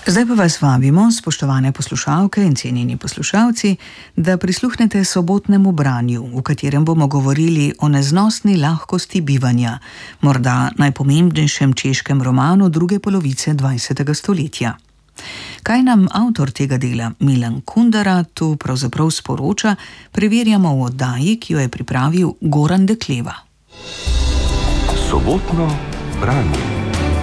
Zdaj pa vas vabimo, spoštovane poslušalke in cenjeni poslušalci, da prisluhnete sobotnemu branju, v katerem bomo govorili o neznosni lahkosti bivanja, morda najpomembnejšem češkem romanu druge polovice 20. stoletja. Kaj nam avtor tega dela, Milan Kundera, tu pravzaprav sporoča, preverjamo v oddaji, ki jo je pripravil Goran Dekleva. Sobotno branje.